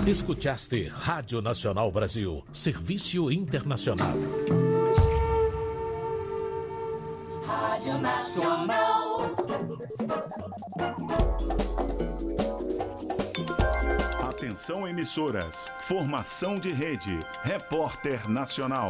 Escutaste Rádio Nacional Brasil, Serviço Internacional. Rádio Nacional. Atenção emissoras, formação de rede, Repórter Nacional.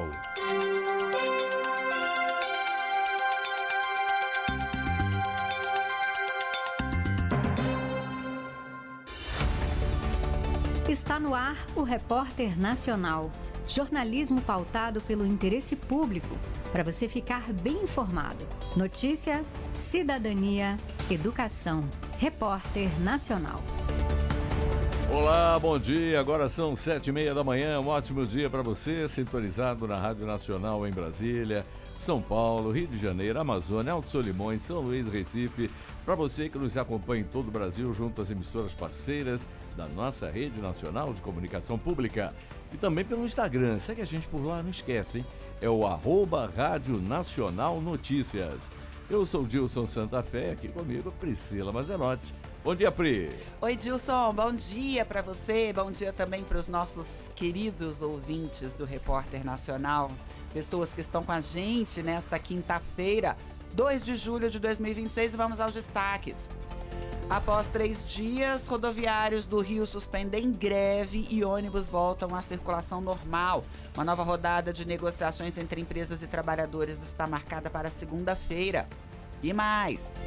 Está no ar o Repórter Nacional. Jornalismo pautado pelo interesse público, para você ficar bem informado. Notícia, cidadania, educação. Repórter Nacional. Olá, bom dia. Agora são 7h30 da manhã. Um ótimo dia para você, sintonizado na Rádio Nacional em Brasília, São Paulo, Rio de Janeiro, Amazônia, Alto Solimões, São Luís, Recife. Para você que nos acompanha em todo o Brasil, junto às emissoras parceiras da nossa rede nacional de comunicação pública. E também pelo Instagram. Segue a gente por lá, não esquece, hein? É o @Rádio Nacional Notícias. Eu sou o Dilson Santa Fé, aqui comigo Priscila Mazenotti. Bom dia, Pri. Oi, Dilson, bom dia para você, bom dia também para os nossos queridos ouvintes do Repórter Nacional, pessoas que estão com a gente nesta quinta-feira, 2 de julho de 2026, e vamos aos destaques. Após 3 dias, rodoviários do Rio suspendem greve e ônibus voltam à circulação normal. Uma nova rodada de negociações entre empresas e trabalhadores está marcada para segunda-feira. E mais.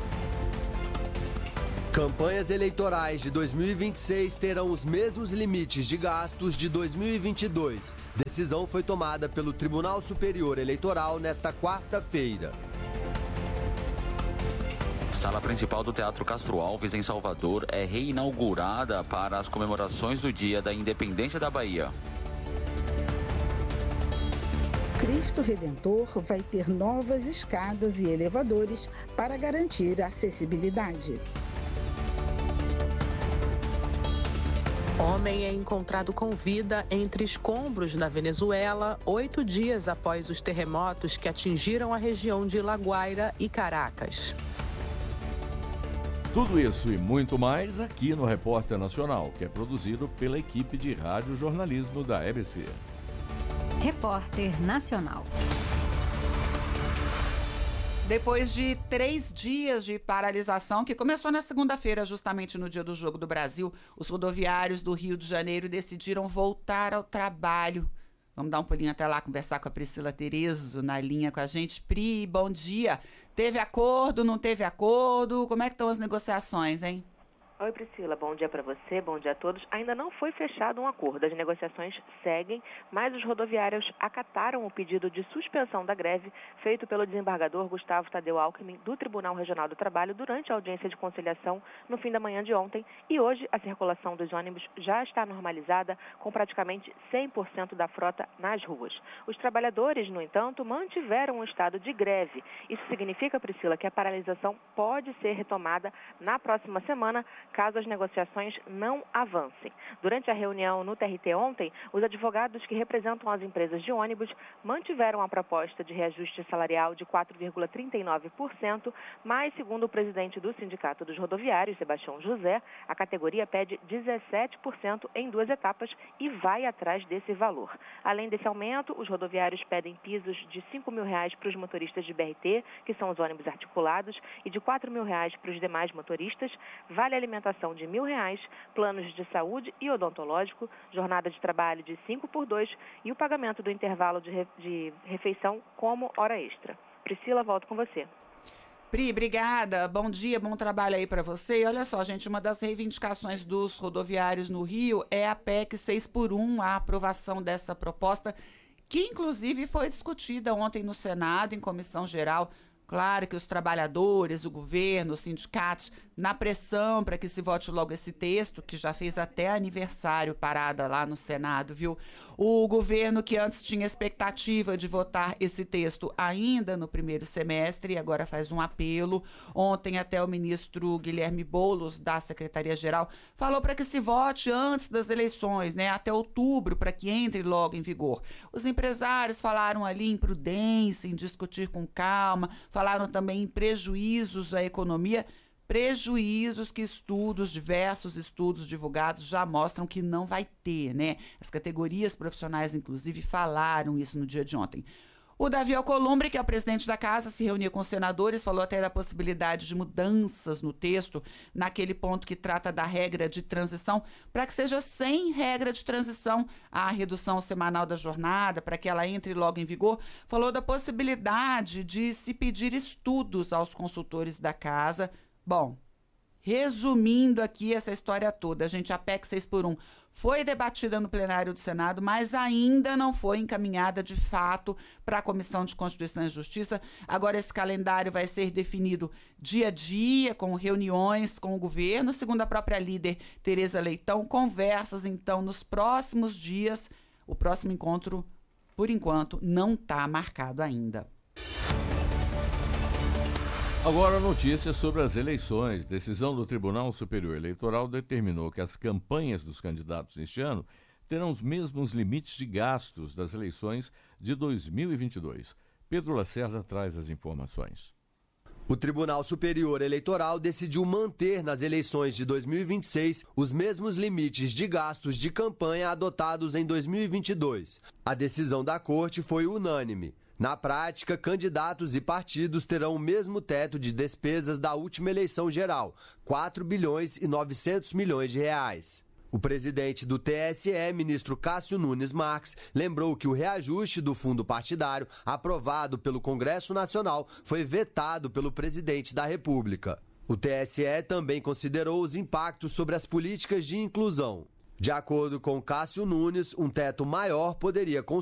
Campanhas eleitorais de 2026 terão os mesmos limites de gastos de 2022. Decisão foi tomada pelo Tribunal Superior Eleitoral nesta quarta-feira. Sala principal do Teatro Castro Alves, em Salvador, é reinaugurada para as comemorações do Dia da Independência da Bahia. Cristo Redentor vai ter novas escadas e elevadores para garantir a acessibilidade. Homem é encontrado com vida entre escombros na Venezuela, 8 dias após os terremotos que atingiram a região de La Guaira e Caracas. Tudo isso e muito mais aqui no Repórter Nacional, que é produzido pela equipe de rádio jornalismo da EBC. Repórter Nacional. Depois de 3 dias de paralisação, que começou na segunda-feira, justamente no dia do Jogo do Brasil, os rodoviários do Rio de Janeiro decidiram voltar ao trabalho. Vamos dar um pulinho até lá, conversar com a Priscila Terezo na linha com a gente. Pri, bom dia. Teve acordo, não teve acordo? Como é que estão as negociações, hein? Oi, Priscila, bom dia para você, bom dia a todos. Ainda não foi fechado um acordo, as negociações seguem, mas os rodoviários acataram o pedido de suspensão da greve feito pelo desembargador Gustavo Tadeu Alckmin do Tribunal Regional do Trabalho durante a audiência de conciliação no fim da manhã de ontem, e hoje a circulação dos ônibus já está normalizada com praticamente 100% da frota nas ruas. Os trabalhadores, no entanto, mantiveram um estado de greve. Isso significa, Priscila, que a paralisação pode ser retomada na próxima semana, caso as negociações não avancem. Durante a reunião no TRT ontem, os advogados que representam as empresas de ônibus mantiveram a proposta de reajuste salarial de 4,39%, mas, segundo o presidente do Sindicato dos Rodoviários, Sebastião José, a categoria pede 17% em 2 etapas e vai atrás desse valor. Além desse aumento, os rodoviários pedem pisos de R$5.000 para os motoristas de BRT, que são os ônibus articulados, e de R$4.000 para os demais motoristas, vale alimentação de R$1.000, planos de saúde e odontológico, jornada de trabalho de 5x2 e o pagamento do intervalo de refeição como hora extra. Priscila, volto com você. Pri, obrigada. Bom dia, bom trabalho aí para você. E olha só, gente, uma das reivindicações dos rodoviários no Rio é a PEC 6x1, a aprovação dessa proposta, que inclusive foi discutida ontem no Senado, em comissão geral. Claro que os trabalhadores, o governo, os sindicatos, na pressão para que se vote logo esse texto, que já fez até aniversário parada lá no Senado, viu? O governo, que antes tinha expectativa de votar esse texto ainda no primeiro semestre, agora faz um apelo. Ontem até o ministro Guilherme Boulos, da Secretaria-Geral, falou para que se vote antes das eleições, né? Até outubro, para que entre logo em vigor. Os empresários falaram ali em prudência, em discutir com calma, falaram também em prejuízos à economia, prejuízos que diversos estudos divulgados já mostram que não vai ter, né? As categorias profissionais, inclusive, falaram isso no dia de ontem. O Davi Alcolumbre, que é o presidente da casa, se reuniu com os senadores, falou até da possibilidade de mudanças no texto, naquele ponto que trata da regra de transição, para que seja sem regra de transição a redução semanal da jornada, para que ela entre logo em vigor. Falou da possibilidade de se pedir estudos aos consultores da casa. Bom, resumindo aqui essa história toda, a PEC 6x1 foi debatida no plenário do Senado, mas ainda não foi encaminhada de fato para a Comissão de Constituição e Justiça. Agora esse calendário vai ser definido dia a dia, com reuniões com o governo, segundo a própria líder Tereza Leitão, conversas então nos próximos dias. O próximo encontro, por enquanto, não está marcado ainda. Agora, notícias sobre as eleições. Decisão do Tribunal Superior Eleitoral determinou que as campanhas dos candidatos este ano terão os mesmos limites de gastos das eleições de 2022. Pedro Lacerda traz as informações. O Tribunal Superior Eleitoral decidiu manter nas eleições de 2026 os mesmos limites de gastos de campanha adotados em 2022. A decisão da Corte foi unânime. Na prática, candidatos e partidos terão o mesmo teto de despesas da última eleição geral, 4 bilhões e 900 milhões de reais. O presidente do TSE, ministro Cássio Nunes Marques, lembrou que o reajuste do fundo partidário, aprovado pelo Congresso Nacional, foi vetado pelo presidente da República. O TSE também considerou os impactos sobre as políticas de inclusão. De acordo com Cássio Nunes, um teto maior poderia